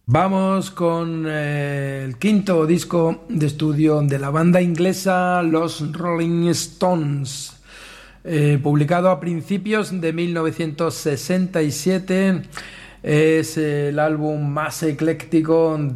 Vamos con el quinto disco de estudio de la banda inglesa Los Rolling Stones, publicado a principios de 1967. Es el álbum más ecléctico